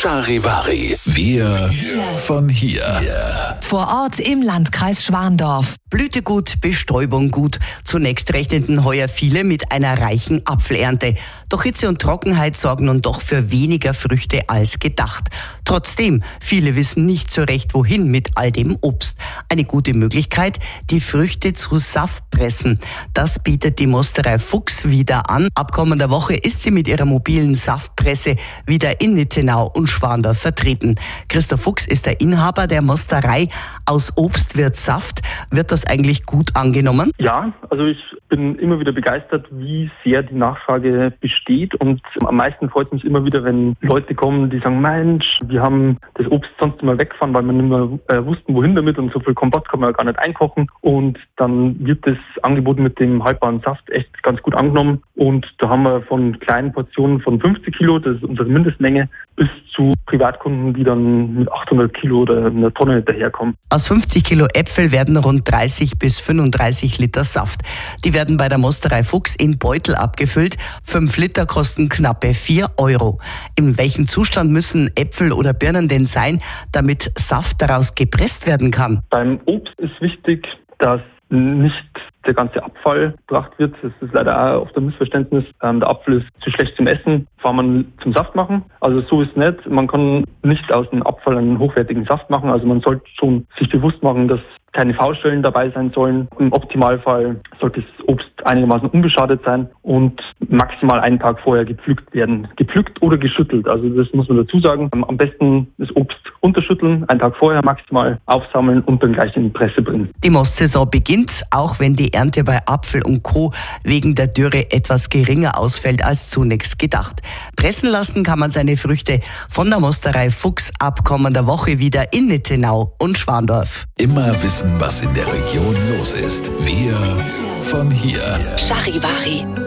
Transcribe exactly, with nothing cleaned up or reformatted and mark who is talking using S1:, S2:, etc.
S1: Charivari. Wir von hier.
S2: Vor Ort im Landkreis Schwandorf.
S3: Blüte gut, Bestäubung gut. Zunächst rechneten heuer viele mit einer reichen Apfelernte. Doch Hitze und Trockenheit sorgen nun doch für weniger Früchte als gedacht. Trotzdem, viele wissen nicht so recht, wohin mit all dem Obst. Eine gute Möglichkeit, die Früchte zu Saft pressen. Das bietet die Mosterei Fuchs wieder an. Ab kommender Woche ist sie mit ihrer mobilen Saftpresse wieder in Nittenau und Schwandorf vertreten. Christoph Fuchs ist der Inhaber der Mosterei. Aus Obst wird Saft. Wird das eigentlich gut angenommen?
S4: Ja, also ich bin immer wieder begeistert, wie sehr die Nachfrage besteht, und am meisten freut es mich immer wieder, wenn Leute kommen, die sagen, Mensch, wir haben das Obst sonst immer weggefahren, weil wir nicht mehr äh, wussten, wohin damit, und so viel Kompott kann man ja gar nicht einkochen, und dann wird das Angebot mit dem haltbaren Saft echt ganz gut angenommen, und da haben wir von kleinen Portionen von fünfzig Kilo, das ist unsere Mindestmenge, bis zu Privatkunden, die dann mit achthundert Kilo oder einer Tonne daherkommen.
S3: Aus fünfzig Kilo Äpfel werden rund dreißig bis fünfunddreißig Liter Saft. Die werden bei der Mosterei Fuchs in Beutel abgefüllt. Fünf Liter kosten knappe vier Euro. In welchem Zustand müssen Äpfel oder Birnen denn sein, damit Saft daraus gepresst werden kann?
S4: Beim Obst ist wichtig, dass nicht der ganze Abfall gebracht wird. Das ist leider auch oft ein Missverständnis. Ähm, der Apfel ist zu schlecht zum Essen, kann man zum Saft machen. Also so ist es nicht. Man kann nicht aus dem Abfall einen hochwertigen Saft machen. Also man sollte schon sich bewusst machen, dass keine V-Stellen dabei sein sollen. Im Optimalfall sollte das Obst einigermaßen unbeschadet sein und maximal einen Tag vorher gepflückt werden. Gepflückt oder geschüttelt, also das muss man dazu sagen. Am besten das Obst unterschütteln, einen Tag vorher maximal aufsammeln und dann gleich in die Presse bringen.
S3: Die Mostsaison beginnt, auch wenn die Ernte bei Apfel und Co. wegen der Dürre etwas geringer ausfällt als zunächst gedacht. Pressen lassen kann man seine Früchte von der Mosterei Fuchs ab kommender Woche wieder in Nittenau und Schwandorf.
S1: Immer wissen, was in der Region los ist. Wir von hier.
S2: Charivari.